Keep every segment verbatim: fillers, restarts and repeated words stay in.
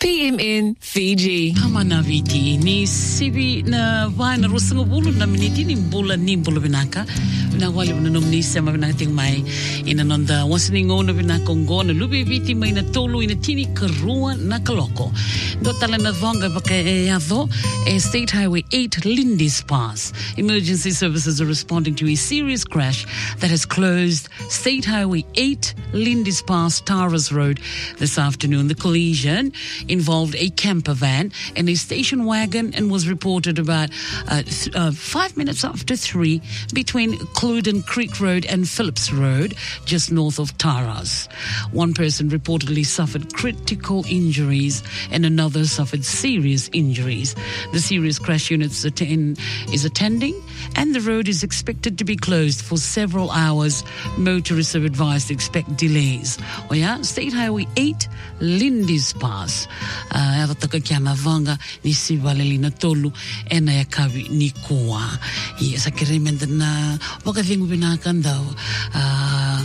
P M N Fiji. Pamanaviti ni sibi na vaina rusungo bulu na miniti ni bula ni bulu binaka na wali na nomni sama binating mai ina nonda wasiningo na binakongo na lubi viti mai na tolu ina tini karua na kaloko do tala na vonga baka e ado e State Highway eight Lindis Pass. Emergency services are responding to a serious crash that has closed State Highway eight Lindis Pass Towers Road this afternoon. The collision involved a camper van and a station wagon and was reported about uh, th- uh, five minutes after three between Cluden Creek Road and Phillips Road, just north of Taras. One person reportedly suffered critical injuries and another suffered serious injuries. The serious crash unit attend- is attending and the road is expected to be closed for several hours. Motorists are advised to expect delays. Oh yeah, State Highway eight Lindis Pass. Uh, Avataka kiana vanga ni sivaleli na tolu ena ya kavi ni kuwa. Yes, I can remember na waka vingu binaka ndao. Uh,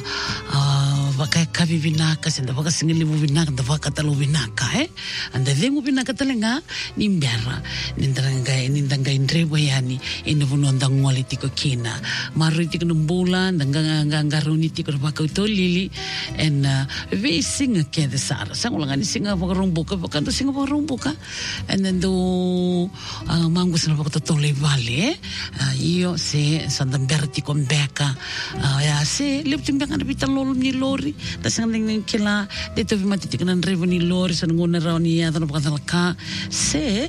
uh, waka kavi binaka senda waka singili binaka nda waka talo binaka eh. Anda vingu binaka talenga ni mbera nindanga nindanga indrebo yani inavuno ndangwali tiko kina. Maru tiko numbula ndanga ngaruni tiko waka utolili en uh, we singa ke de sara. Sangulanga ni singa waka rumbuka waka ndo singa waka rumbuka and then do uh, mangu sana waka tole vale uh, io se sandambera tiko mbeka uh, ya se lepti mbeka na pita lolo ni lori da sanga ning kila deto vimati tiko na nrevo ni lori sa ngona rao ni ya dano baka ka se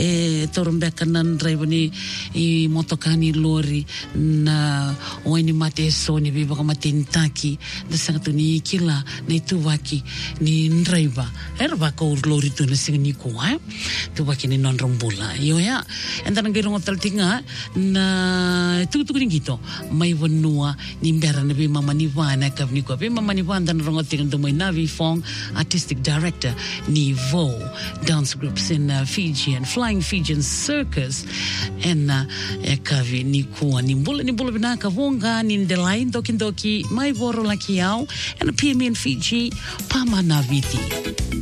e toro mbeka na nrevo ni i motoka ni lori na oini mate so ni biba ka matintaki da sanga tu ni kila na itu waki ni nreiva era waka ur lori tu na singa ni kuwa tu waki ni non rombula yo ya and then ngirong hotel tinga na tu tu ngito mai wanua ni mbera na bi mama ni wana ka ni ko bi mama ni wana dan rong hotel ndo mai Navi Fong, artistic director ni Vo dance groups in uh, Fiji and Flying Fijian Circus and uh, kavi ni kuwa ni mbula ni mbula binaka vonga ni ndelain doki doki mai voro la kiao and P M N Fiji Pamanaviti.